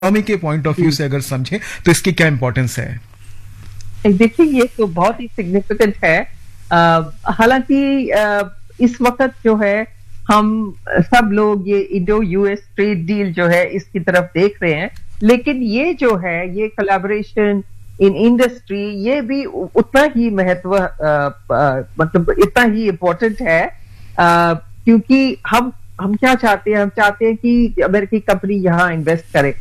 Economy के point of view से अगर समझें तो इसकी क्या इंपॉर्टेंस है? देखिए, ये तो बहुत ही सिग्निफिकेंट है। हालांकि इस वक्त जो है हम सब लोग ये इंडो यूएस ट्रेड डील जो है इसकी तरफ देख रहे हैं, लेकिन ये जो है ये कोलैबोरेशन इन इंडस्ट्री ये भी उतना ही महत्व मतलब इतना ही इम्पोर्टेंट है, क्योंकि हम क्या चाहते हैं, हम चाहते हैं कि अमेरिकी कंपनी यहाँ इन्वेस्ट करे।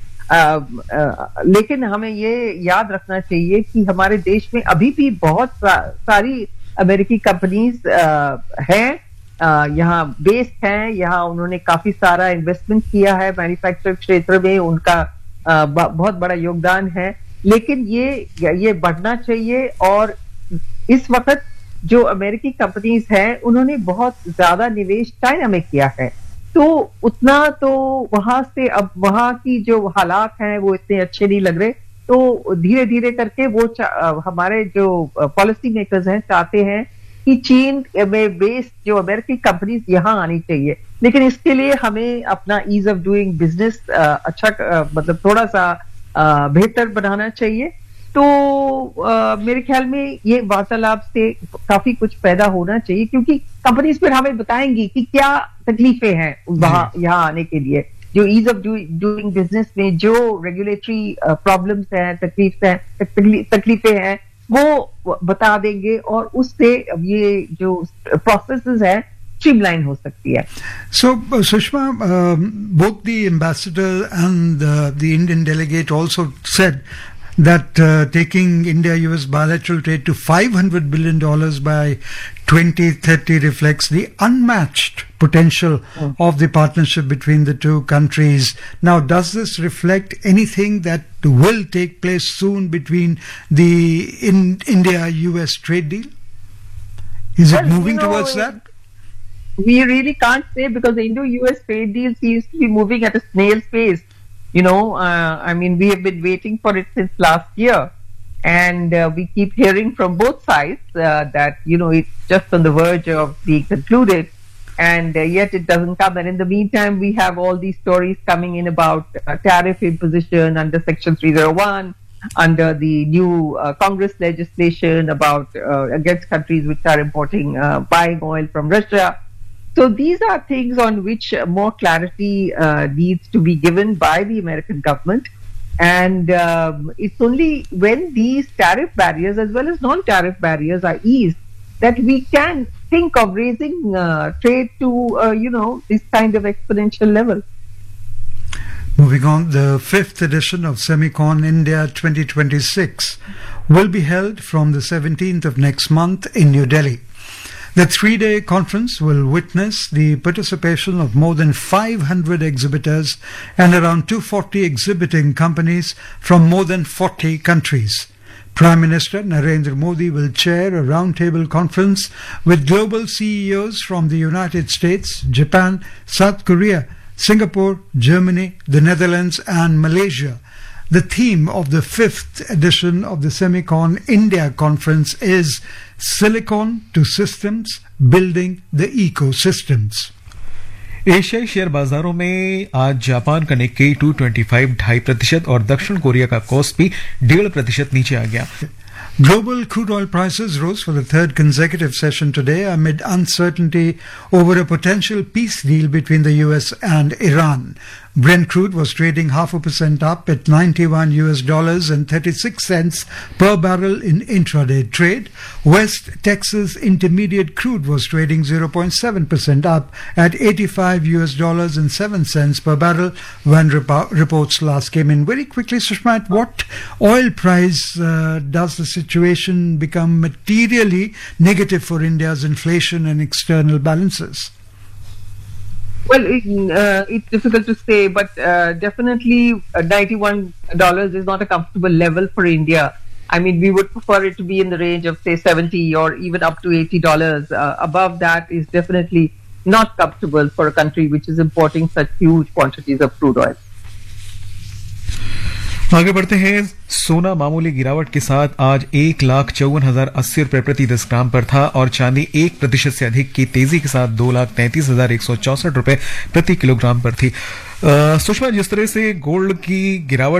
लेकिन हमें ये याद रखना चाहिए कि हमारे देश में अभी भी बहुत सारी अमेरिकी कंपनीज हैं, यहाँ बेस्ड हैं, यहाँ उन्होंने काफी सारा इन्वेस्टमेंट किया है, मैन्युफैक्चरिंग क्षेत्र में उनका बहुत बड़ा योगदान है। लेकिन ये बढ़ना चाहिए, और इस वक्त जो अमेरिकी कंपनीज हैं उन्होंने बहुत ज्यादा निवेश चाइना में किया है, तो उतना तो वहां से अब वहां की जो हालात हैं वो इतने अच्छे नहीं लग रहे, तो धीरे धीरे करके वो हमारे जो पॉलिसी मेकर्स हैं चाहते हैं कि चीन में बेस्ड जो अमेरिकी कंपनीज यहाँ आनी चाहिए। लेकिन इसके लिए हमें अपना ईज ऑफ डूइंग बिजनेस अच्छा मतलब थोड़ा सा बेहतर बनाना चाहिए। तो मेरे ख्याल में ये वार्तालाप से काफी कुछ पैदा होना चाहिए, क्योंकि कंपनीज फिर हमें बताएंगी कि क्या तकलीफें हैं वहां यहाँ आने के लिए, जो ईज ऑफ डूइंग बिजनेस में जो रेगुलेटरी प्रॉब्लम्स हैं, तकलीफें हैं, वो बता देंगे, और उससे ये जो प्रोसेसेस है streamline हो सकती है। So, Sushma, both the ambassador and the Indian delegate also said that taking India-US bilateral trade to $500 billion by 2030 reflects the unmatched potential of the partnership between the two countries. Now, does this reflect anything that will take place soon between the India-US trade deal? Is it moving towards that? We really can't say, because the Indo-US trade deal seems to be moving at a snail's pace. You know, I mean, we have been waiting for it since last year, and we keep hearing from both sides that, you know, it's just on the verge of being concluded, and yet it doesn't come. And in the meantime, we have all these stories coming in about tariff imposition under Section 301, under the new Congress legislation about against countries which are importing, buying oil from Russia. So these are things on which more clarity needs to be given by the American government, and it's only when these tariff barriers as well as non-tariff barriers are eased that we can think of raising trade to you know, this kind of exponential level. Moving on, the 5th edition of Semicon India 2026 will be held from the 17th of next month in New Delhi. The 3-day conference will witness the participation of more than 500 exhibitors and around 240 exhibiting companies from more than 40 countries. Prime Minister Narendra Modi will chair a roundtable conference with global CEOs from the United States, Japan, South Korea, Singapore, Germany, the Netherlands and Malaysia. The theme of the 5th edition of the Semicon India conference is Silicon to Systems, Building the Ecosystems. एशियाई share बाजारों में आज Japan का Nikkei 225 2.5% और दक्षिण Korea का KOSPI 1.5% नीचे आ गया। Global crude oil prices rose for the third consecutive session today amid uncertainty over a potential peace deal between the US and Iran. Brent crude was trading 0.5% up at $91.36 per barrel in intraday trade. West Texas Intermediate crude was trading 0.7% up at $85.07 per barrel when reports last came in. Very quickly, Sushma, at what oil price does the situation become materially negative for India's inflation and external balances? Well, it's difficult to say, but definitely $91 is not a comfortable level for India. I mean, we would prefer it to be in the range of, say, $70 or even up to $80. Above that is definitely not comfortable for a country which is importing such huge quantities of crude oil. आगे बढ़ते हैं। सोना मामूली गिरावट के साथ आज 1,54,080 रुपए प्रति 10 ग्राम पर था और चांदी 1% से अधिक की तेजी के साथ 2,33,164 रुपए प्रति किलोग्राम पर थी। सुषमा, जिस तरह से गोल्ड की गिरावट